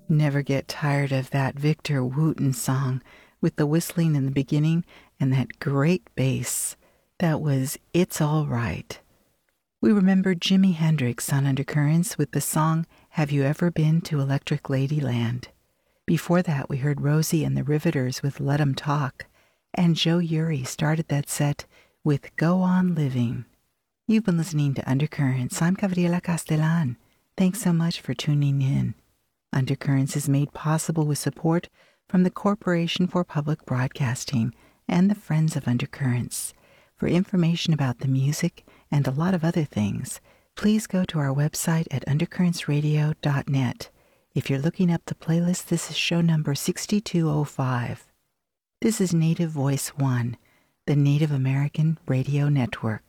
Never get tired of that Victor Wooten song with the whistling in the beginning and that great bass. That was It's All Right. We remember Jimi Hendrix on Undercurrents with the song Have You Ever Been to Electric Ladyland? Before that, we heard Rosie and the Riveters with Let 'Em Talk, and Joe Uri started that set with Go On Living. You've been listening to Undercurrents. I'm Gabriela Castellan. Thanks so much for tuning in. Undercurrents is made possible with support from the Corporation for Public Broadcasting and the Friends of Undercurrents. For information about the music and a lot of other things, please go to our website at undercurrentsradio.net. If you're looking up the playlist, this is show number 6205. This is Native Voice One, the Native American Radio Network.